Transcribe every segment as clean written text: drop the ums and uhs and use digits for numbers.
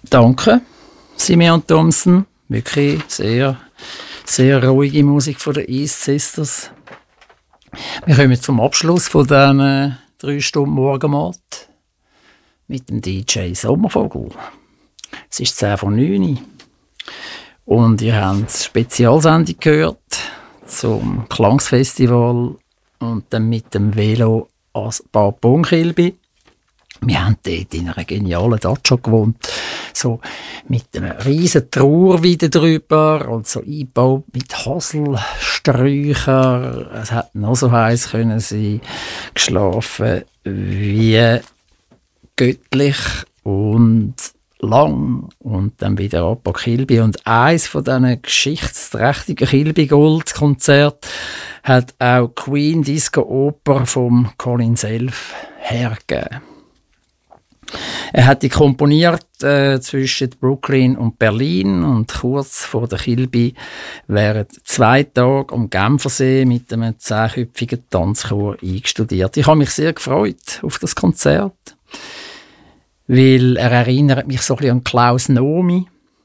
Danke, Simeon Thompson. Wirklich sehr, sehr ruhige Musik von den East Sisters. Wir kommen zum Abschluss von diesen 3 Stunden Morgenmat mit dem DJ Sommervogel. Es ist 10 vor 9 und ihr habt eine Spezialsendung gehört zum Klangsfestival und dann mit dem Velo als Bad Bunchilby. Wir haben dort in einer genialen Datscha gewohnt, so mit einem riesen Trauerweide drüber und so eingebaut mit Haselsträuchern. Es hätte noch so heiß können sein, geschlafen wie göttlich und lang und dann wieder ab an Kilby. Und eins von diesen geschichtsträchtigen Kilby-Gold-Konzerten hat auch Queen Disco Oper vom Colin Self hergegeben. Er hat die komponiert zwischen Brooklyn und Berlin und kurz vor der Kilby während 2 Tage am Genfersee mit einem 10-köpfigen Tanzchor eingestudiert. Ich habe mich sehr gefreut auf das Konzert, weil er erinnert mich so ein bisschen an Klaus Nomi.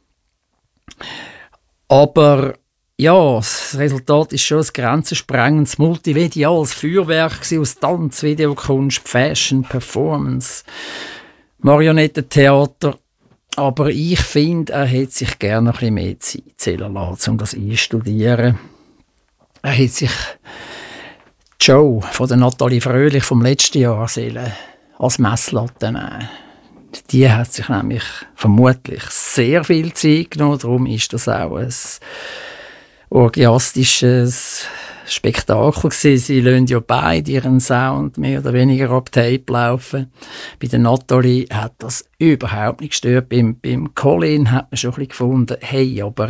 Aber ja, das Resultat ist schon ein grenzensprengendes, multimediales Feuerwerk aus Tanz, Videokunst, Fashion, Performance, Marionettentheater. Aber ich finde, er hätte sich gerne ein bisschen mehr Zeit zählen lassen, um das einzustudieren. Er hätte sich die Show von der Nathalie Fröhlich vom letzten Jahr als Messlatte nehmen. Die hat sich nämlich vermutlich sehr viel Zeit genommen. Darum ist das auch ein orgiastisches Spektakel gewesen. Sie lassen ja beide ihren Sound mehr oder weniger ab Tape laufen. Bei der Nathalie hat das überhaupt nicht gestört. Beim Colin hat man schon ein bisschen gefunden, hey, aber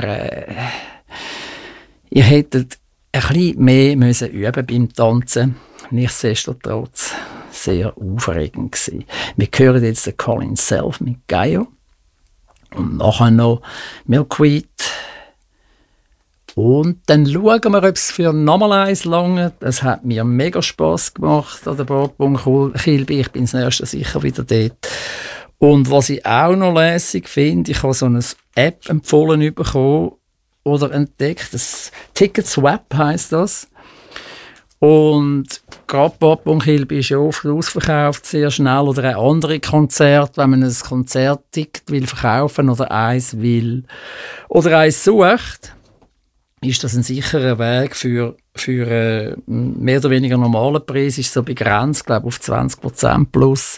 ihr hättet ein bisschen mehr müssen üben beim Tanzen. Nichtsdestotrotz sehr aufregend gewesen. Wir hören jetzt den Colin Self mit Gaio und nachher noch Milkweed. Und dann schauen wir, ob es für nochmal eins lange. Es hat mir mega Spass gemacht an der Badbunch Kilby. Ich bin das nächste sicher wieder dort. Und was ich auch noch lässig finde, ich habe so eine App empfohlen bekommen oder entdeckt. Das Ticket Swap heisst das. Und gerade Badbunch Kilby ist ja oft ausverkauft, sehr schnell. Oder auch andere Konzerte, wenn man ein Konzertticket will verkaufen oder eins will oder eins sucht, ist das ein sicherer Weg für mehr oder weniger normalen Preis, ist so begrenzt, glaube ich, auf 20% plus.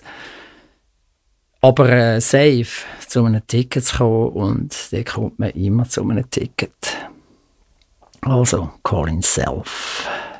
Aber safe zu einem Ticket zu kommen und da kommt man immer zu einem Ticket. Also, Colin Self.